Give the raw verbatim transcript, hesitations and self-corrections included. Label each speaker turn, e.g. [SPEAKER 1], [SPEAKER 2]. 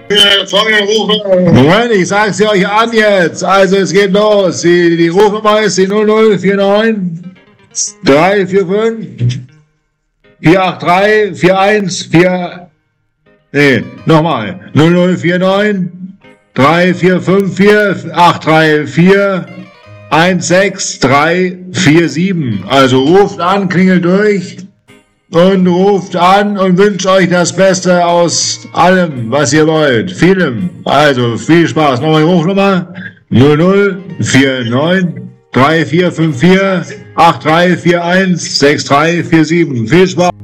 [SPEAKER 1] Moment, ich sage sie euch an jetzt. Also es geht los. Die, die Rufnummer ist die null null vier neun drei vier fünf vier acht drei vier eins vier. Nee, nochmal. null null vier neun drei vier fünf vier acht drei vier eins sechs drei vier sieben. Also ruft an, klingelt durch. Und ruft an und wünscht euch das Beste aus allem, was ihr wollt. Vielem. Also viel Spaß. Nochmal die Rufnummer. null null vier neun drei vier fünf vier acht drei vier eins sechs drei vier sieben. Viel Spaß.